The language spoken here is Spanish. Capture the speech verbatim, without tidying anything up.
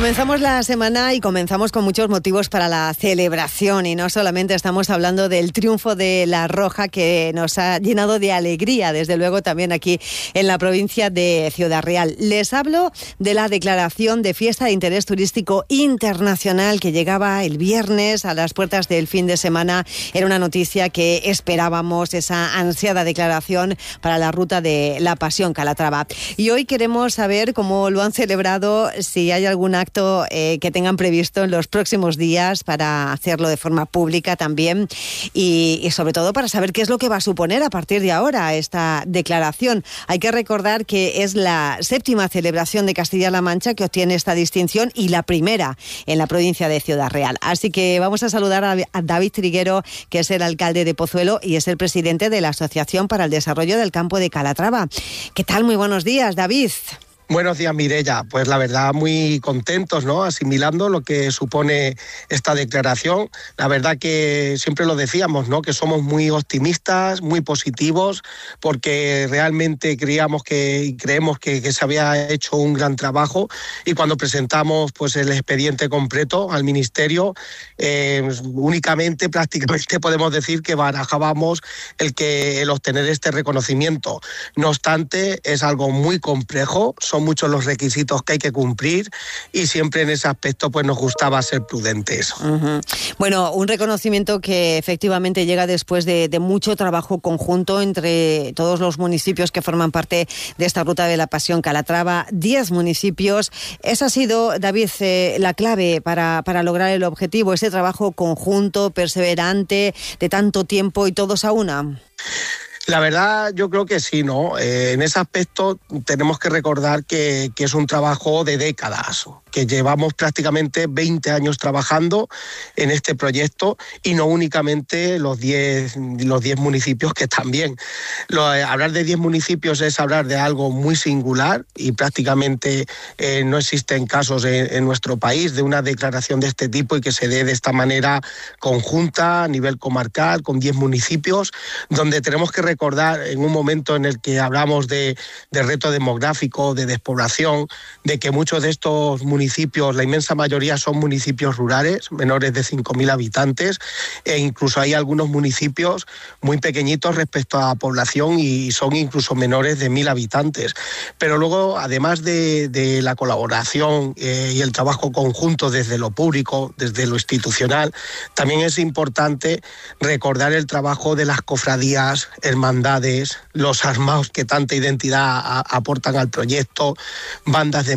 Comenzamos la semana y comenzamos con muchos motivos para la celebración, y no solamente estamos hablando del triunfo de La Roja, que nos ha llenado de alegría, desde luego también aquí en la provincia de Ciudad Real. Les hablo de la declaración de fiesta de interés turístico internacional que llegaba el viernes a las puertas del fin de semana. Era una noticia que esperábamos, esa ansiada declaración para la ruta de la Pasión Calatrava. Y hoy queremos saber cómo lo han celebrado, si hay alguna acto eh, que tengan previsto en los próximos días para hacerlo de forma pública también, y, y sobre todo para saber qué es lo que va a suponer a partir de ahora esta declaración. Hay que recordar que es la séptima celebración de Castilla-La Mancha que obtiene esta distinción y la primera en la provincia de Ciudad Real. Así que vamos a saludar a, a David Triguero, que es el alcalde de Pozuelo y es el presidente de la Asociación para el Desarrollo del Campo de Calatrava. ¿Qué tal? Muy buenos días, David. Buenos días, Mireia. Pues la verdad, muy contentos, ¿no? Asimilando lo que supone esta declaración. La verdad que siempre lo decíamos, ¿no? Que somos muy optimistas, muy positivos, porque realmente creíamos que, y creemos que, que se había hecho un gran trabajo, y cuando presentamos pues el expediente completo al Ministerio, eh, únicamente, prácticamente podemos decir que barajábamos el, que, el obtener este reconocimiento. No obstante, es algo muy complejo, son muchos los requisitos que hay que cumplir, y siempre en ese aspecto pues nos gustaba ser prudentes. Uh-huh. Bueno, un reconocimiento que efectivamente llega después de, de mucho trabajo conjunto entre todos los municipios que forman parte de esta ruta de la Pasión Calatrava, diez municipios. Esa ha sido, David, eh, la clave para, para lograr el objetivo, ese trabajo conjunto, perseverante, de tanto tiempo y todos a una. La verdad, yo creo que sí, ¿no? Eh, en ese aspecto tenemos que recordar que, que es un trabajo de décadas, que llevamos prácticamente veinte años trabajando en este proyecto, y no únicamente los diez los diez municipios, que también. Lo, eh, hablar de diez municipios es hablar de algo muy singular, y prácticamente eh, no existen casos en, en nuestro país de una declaración de este tipo y que se dé de esta manera conjunta a nivel comarcal con diez municipios, donde tenemos que recordar en un momento en el que hablamos de, de reto demográfico, de despoblación, de que muchos de estos municipios, la inmensa mayoría son municipios rurales, menores de cinco mil habitantes, e incluso hay algunos municipios muy pequeñitos respecto a la población y son incluso menores de mil habitantes. Pero luego, además de, de la colaboración eh, y el trabajo conjunto desde lo público, desde lo institucional, también es importante recordar el trabajo de las cofradías, hermandades, los armados que tanta identidad a, aportan al proyecto, bandas de